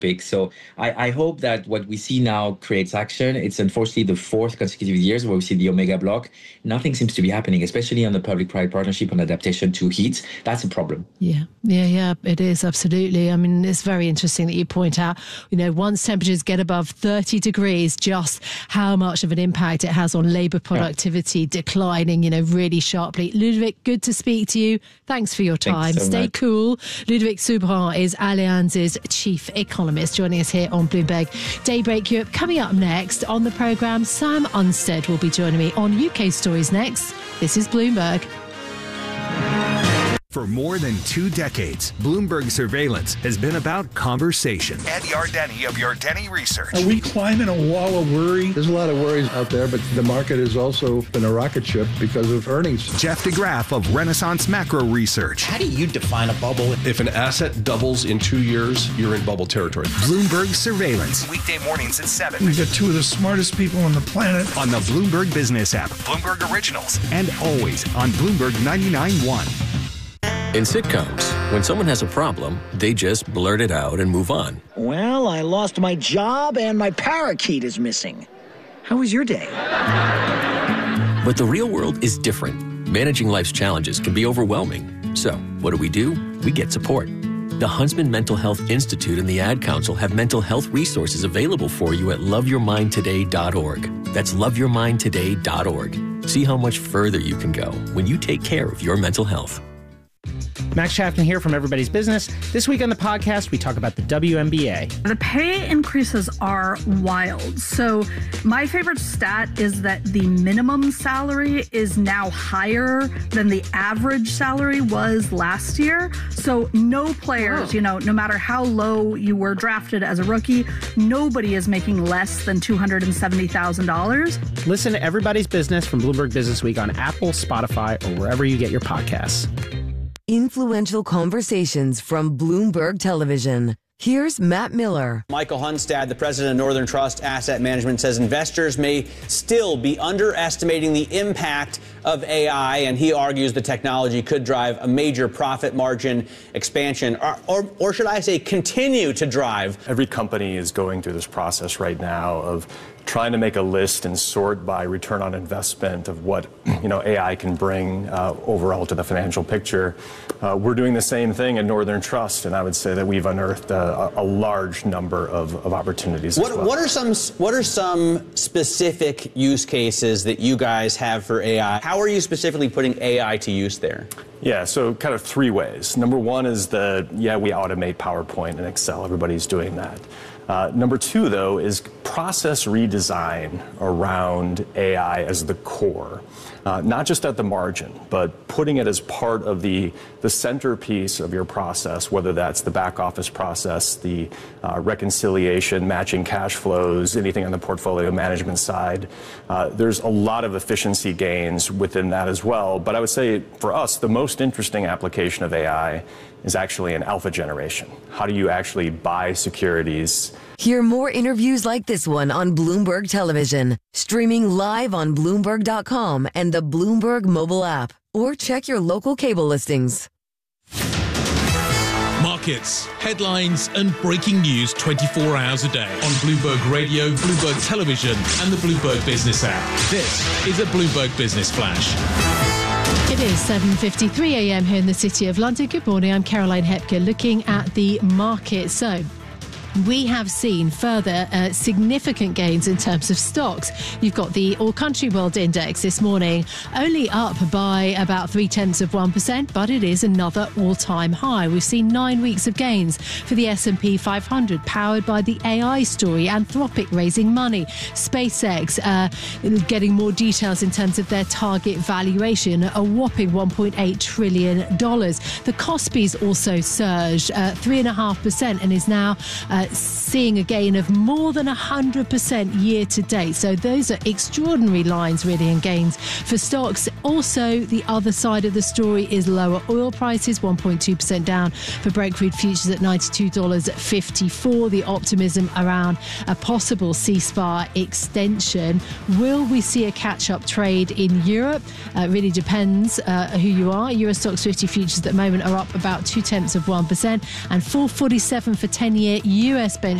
topic. So I hope that what we see now creates action. It's unfortunately the fourth consecutive years where we see the Omega block. Nothing seems to be happening, especially on the public-private partnership on adaptation to heat. That's a problem. Yeah, it is, absolutely. I mean, it's very interesting that you point out, once temperatures get above 30 degrees, just how much of an impact it has on labour productivity declining, really sharply. Ludovic, good to speak to you. Thanks for your time. Stay cool. Ludovic Soubrand is Allianz's chief economist, joining us here on Bloomberg Daybreak Europe. Coming up next on the programme, Sam Unstead will be joining me on UK Stories next. This is Bloomberg. For more than 2 decades, Bloomberg Surveillance has been about conversation. Ed Yardeni of Yardeni Research. Are we climbing a wall of worry? There's a lot of worries out there, but the market has also been a rocket ship because of earnings. Jeff DeGraff of Renaissance Macro Research. How do you define a bubble? If an asset doubles in 2 years, you're in bubble territory. Bloomberg Surveillance. Weekday mornings at 7. We've got 2 of the smartest people on the planet. On the Bloomberg Business app. Bloomberg Originals. And always on Bloomberg 99.1. In sitcoms, when someone has a problem, they just blurt it out and move on. Well, I lost my job and my parakeet is missing. How was your day? But the real world is different. Managing life's challenges can be overwhelming. So, what do? We get support. The Huntsman Mental Health Institute and the Ad Council have mental health resources available for you at loveyourmindtoday.org. That's loveyourmindtoday.org. See how much further you can go when you take care of your mental health. Max Chapman here from Everybody's Business. This week on the podcast, we talk about the WNBA. The pay increases are wild. So my favorite stat is that the minimum salary is now higher than the average salary was last year. So no players, no matter how low you were drafted as a rookie, nobody is making less than $270,000. Listen to Everybody's Business from Bloomberg Business Week on Apple, Spotify, or wherever you get your podcasts. Influential conversations from Bloomberg Television. Here's Matt Miller. Michael Hunstad, the president of Northern Trust Asset Management, says investors may still be underestimating the impact of AI, and he argues the technology could drive a major profit margin expansion, or should I say continue to drive. Every company is going through this process right now of trying to make a list and sort by return on investment of what AI can bring overall to the financial picture. We're doing the same thing in Northern Trust, and I would say that we've unearthed a large number of opportunities. What are some specific use cases that you guys have for AI? How are you specifically putting AI to use there? Yeah, so kind of 3 ways. Number 1 is we automate PowerPoint and Excel. Everybody's doing that. Number 2, though, is process redesign around AI as the core. Not just at the margin, but putting it as part of the centerpiece of your process, whether that's the back office process, the reconciliation, matching cash flows, anything on the portfolio management side. There's a lot of efficiency gains within that as well. But I would say for us, the most interesting application of AI is actually in alpha generation. How do you actually buy securities? Hear more interviews like this one on Bloomberg Television, streaming live on Bloomberg.com and the Bloomberg mobile app, or check your local cable listings. Markets, headlines, and breaking news 24 hours a day on Bloomberg Radio, Bloomberg Television, and the Bloomberg Business app. This is a Bloomberg Business Flash. It is 7:53 a.m. here in the City of London. Good morning, I'm Caroline Hepker looking at the market. So, we have seen further significant gains in terms of stocks. You've got the All Country World Index this morning only up by about 0.3%, but it is another all-time high. We've seen 9 weeks of gains for the S&P 500, powered by the AI story, Anthropic raising money, SpaceX getting more details in terms of their target valuation, a whopping $1.8 trillion. The Kospi's also surged 3.5% and is now seeing a gain of more than 100% year to date. So those are extraordinary lines really and gains for stocks. Also, the other side of the story is lower oil prices, 1.2% down for Brent crude futures at $92.54. The optimism around a possible ceasefire extension. Will we see a catch-up trade in Europe? Really depends who you are. Euro Stoxx 50 futures at the moment are up about 0.2%, and 4.47 for 10-year US benchmark